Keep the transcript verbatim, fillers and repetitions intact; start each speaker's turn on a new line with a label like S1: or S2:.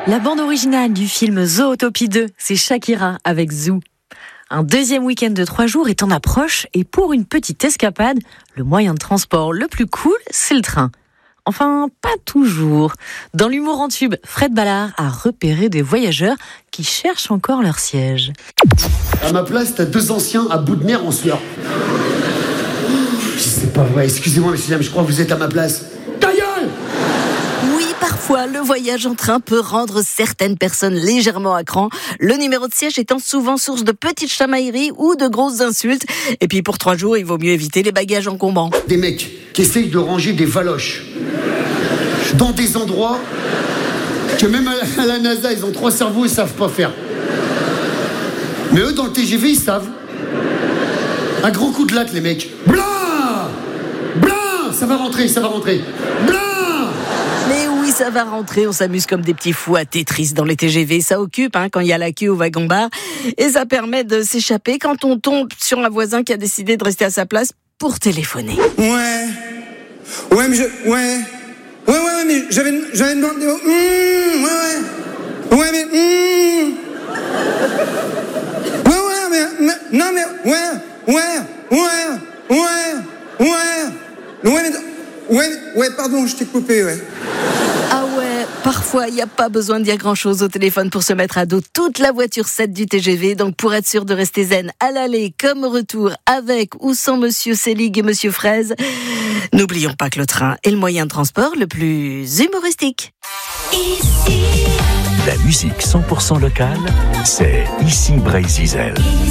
S1: La bande originale du film Zootopie deux, c'est Shakira avec Zoo. Un deuxième week-end de trois jours est en approche et pour une petite escapade, le moyen de transport le plus cool, c'est le train. Enfin, pas toujours. Dans l'humour en tube, Fred Ballard a repéré des voyageurs qui cherchent encore leur siège.
S2: À ma place, t'as deux anciens à bout de nerfs en sueur. C'est pas vrai, excusez-moi messieurs dames, je crois que vous êtes à ma place. Ta gueule!
S3: Oui, parfois, le voyage en train peut rendre certaines personnes légèrement à cran, le numéro de siège étant souvent source de petites chamailleries ou de grosses insultes. Et puis pour trois jours, il vaut mieux éviter les bagages encombrants.
S2: Des mecs qui essayent de ranger des valoches dans des endroits que même à la, à la NASA, ils ont trois cerveaux, ils savent pas faire. Mais eux, dans le T G V, ils savent. Un gros coup de latte, les mecs. Blanc! Blanc! Ça va rentrer, ça va rentrer. Blanc!
S3: Mais oui, ça va rentrer, on s'amuse comme des petits fous à Tetris dans les T G V. Ça occupe hein, quand il y a la queue au wagon-bar. Et ça permet de s'échapper quand on tombe sur un voisin qui a décidé de rester à sa place pour téléphoner.
S4: Ouais. Ouais, mais je... Ouais. Ouais, ouais, ouais, mais j'avais, j'avais demandé... Mmh, ouais, ouais. Ouais, mais... Mmh. Ouais, ouais, mais, mais... Non, mais... Ouais, ouais, ouais, ouais, ouais. Ouais, mais... Ouais, ouais, pardon, je t'ai coupé, ouais.
S3: Ah ouais, parfois, il n'y a pas besoin de dire grand-chose au téléphone pour se mettre à dos toute la voiture sept du T G V. Donc, pour être sûr de rester zen à l'aller comme au retour, avec ou sans Monsieur Selig et Monsieur Fraise, n'oublions pas que le train est le moyen de transport le plus humoristique.
S5: La musique cent pour cent locale, c'est ici Brésil.